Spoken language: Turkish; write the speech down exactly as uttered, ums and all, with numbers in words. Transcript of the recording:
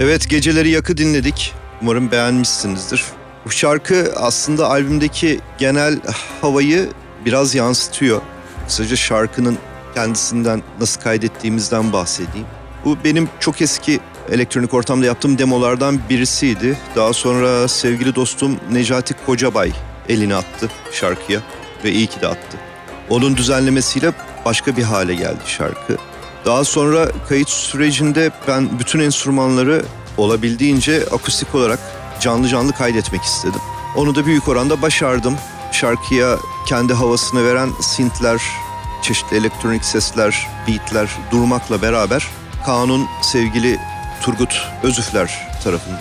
Evet, Geceleri Yakı dinledik. Umarım beğenmişsinizdir. Bu şarkı aslında albümdeki genel havayı biraz yansıtıyor. Kısaca şarkının kendisinden nasıl kaydettiğimizden bahsedeyim. Bu benim çok eski elektronik ortamda yaptığım demolardan birisiydi. Daha sonra sevgili dostum Necati Kocabay elini attı şarkıya ve iyi ki de attı. Onun düzenlemesiyle başka bir hale geldi şarkı. Daha sonra kayıt sürecinde ben bütün enstrümanları olabildiğince akustik olarak canlı canlı kaydetmek istedim. Onu da büyük oranda başardım. Şarkıya kendi havasını veren synthler, çeşitli elektronik sesler, beatler durmakla beraber Kaan'ın sevgili Turgut Özüfler tarafından